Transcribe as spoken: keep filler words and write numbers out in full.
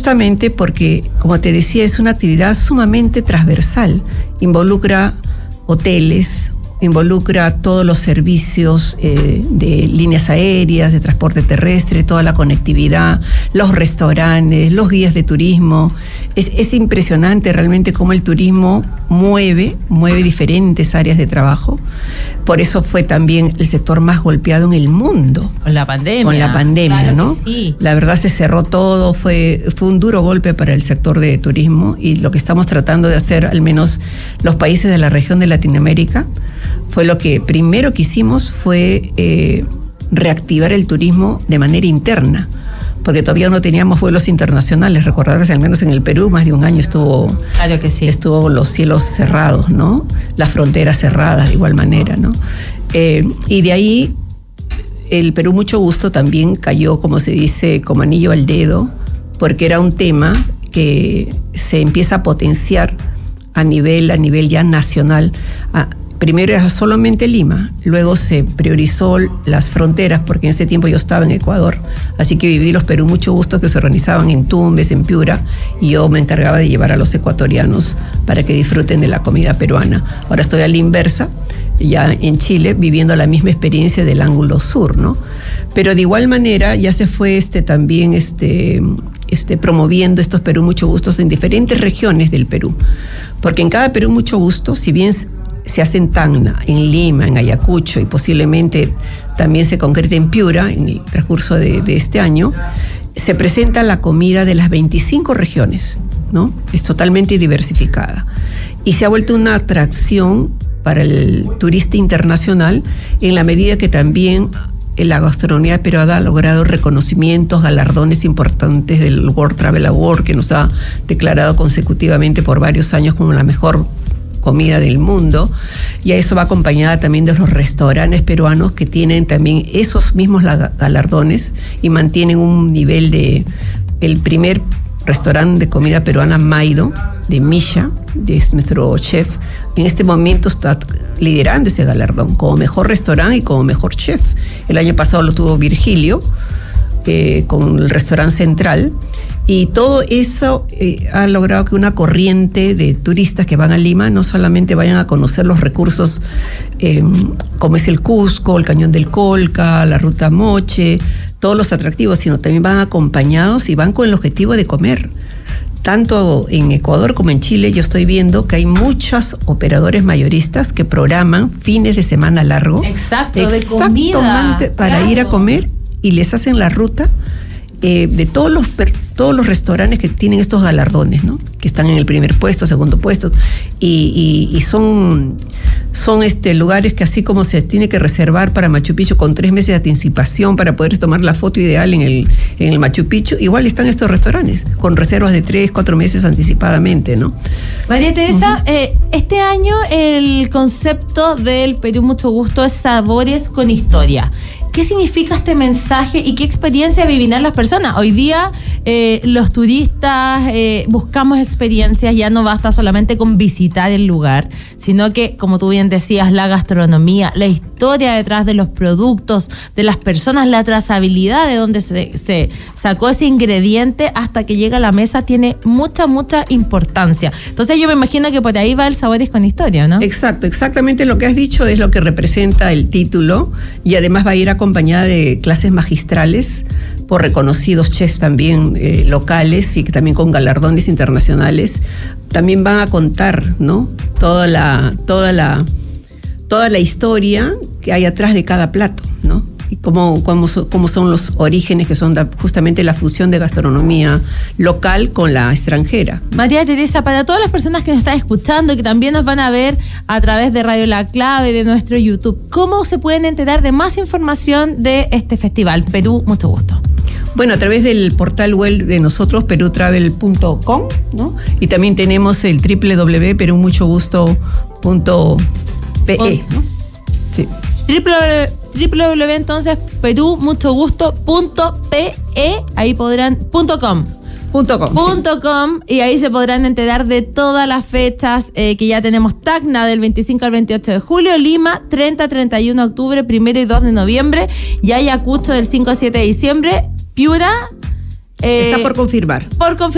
justamente porque, como te decía, es una actividad sumamente transversal. Involucra hoteles, involucra todos los servicios eh, de líneas aéreas, de transporte terrestre, toda la conectividad, los restaurantes, los guías de turismo. Es, es impresionante realmente cómo el turismo mueve, mueve diferentes áreas de trabajo. Por eso fue también el sector más golpeado en el mundo. Con la pandemia. Con la pandemia, claro, ¿no? Sí. La verdad se cerró todo, fue, fue un duro golpe para el sector de turismo, y lo que estamos tratando de hacer, al menos los países de la región de Latinoamérica, fue lo que primero que hicimos fue eh, reactivar el turismo de manera interna, porque todavía no teníamos vuelos internacionales. Recordarás, al menos en el Perú, más de un año estuvo, claro que sí. estuvo los cielos cerrados, ¿no? Las fronteras cerradas de igual manera, ¿no? Eh, y de ahí el Perú Mucho Gusto también cayó, como se dice, como anillo al dedo, porque era un tema que se empieza a potenciar a nivel, a nivel ya nacional. A, Primero era solamente Lima, luego se priorizó las fronteras, porque en ese tiempo yo estaba en Ecuador, así que viví los Perú Mucho Gusto que se organizaban en Tumbes, en Piura, y yo me encargaba de llevar a los ecuatorianos para que disfruten de la comida peruana. Ahora estoy a la inversa, ya en Chile, viviendo la misma experiencia del ángulo sur, ¿no? Pero de igual manera ya se fue este, también este, este, promoviendo estos Perú Mucho Gustos en diferentes regiones del Perú, porque en cada Perú Mucho Gusto, si bien se hace en Tacna, en Lima, en Ayacucho, y posiblemente también se concrete en Piura en el transcurso de, de este año, se presenta la comida de las veinticinco regiones, ¿no? Es totalmente diversificada y se ha vuelto una atracción para el turista internacional, en la medida que también la gastronomía peruana ha logrado reconocimientos, galardones importantes del World Travel Award, que nos ha declarado consecutivamente por varios años como la mejor comida del mundo, y a eso va acompañada también de los restaurantes peruanos, que tienen también esos mismos galardones y mantienen un nivel de... El primer restaurante de comida peruana, Maido, de Misha, de nuestro chef, en este momento está liderando ese galardón como mejor restaurante y como mejor chef. El año pasado lo tuvo Virgilio, eh, con el restaurante Central. Y todo eso eh, ha logrado que una corriente de turistas que van a Lima no solamente vayan a conocer los recursos eh, como es el Cusco, el Cañón del Colca, la Ruta Moche, todos los atractivos, sino también van acompañados y van con el objetivo de comer. Tanto en Ecuador como en Chile yo estoy viendo que hay muchos operadores mayoristas que programan fines de semana largo. Exacto, de comida. Para claro. ir a comer, y les hacen la ruta eh, de todos los todos los restaurantes que tienen estos galardones, ¿no? Que están en el primer puesto, segundo puesto, y, y, y son, son este, lugares que, así como se tiene que reservar para Machu Picchu con tres meses de anticipación para poder tomar la foto ideal en el, en el Machu Picchu, igual están estos restaurantes con reservas de tres, cuatro meses anticipadamente, ¿no? María Teresa, uh-huh. eh, este año el concepto del Perú Mucho Gusto es Sabores con Historia. ¿Qué significa este mensaje y qué experiencia vivirán las personas? Hoy día eh, los turistas eh, buscamos experiencias, ya no basta solamente con visitar el lugar, sino que, como tú bien decías, la gastronomía, la historia detrás de los productos, de las personas, la trazabilidad de donde se, se sacó ese ingrediente hasta que llega a la mesa tiene mucha, mucha importancia. Entonces yo me imagino que por ahí va el Sabores con Historia, ¿no? Exacto, exactamente lo que has dicho es lo que representa el título, y además va a ir acompañada de clases magistrales por reconocidos chefs también eh, locales, y que también con galardones internacionales. También van a contar, ¿no? Toda la, toda la, toda la historia que hay atrás de cada plato, ¿no? Y cómo, cómo, cómo son los orígenes, que son da, justamente la fusión de gastronomía local con la extranjera. María Teresa, para todas las personas que nos están escuchando y que también nos van a ver a través de Radio La Clave, de nuestro YouTube, ¿cómo se pueden enterar de más información de este festival? Perú Mucho Gusto. Bueno, a través del portal web de nosotros, peru travel punto com, ¿no? Y también tenemos el doble u doble u doble u punto peru mucho gusto punto pe, ¿no? Sí. doble u doble u doble u entonces peru mucho gusto punto pe, ahí podrán punto com Punto com, punto sí. com, y ahí se podrán enterar de todas las fechas eh, que ya tenemos. Tacna del veinticinco al veintiocho de julio, Lima treinta a treinta y uno de octubre, primero y dos de noviembre, y Ayacucho del cinco al siete de diciembre, Piura eh, está por confirmar por confirmar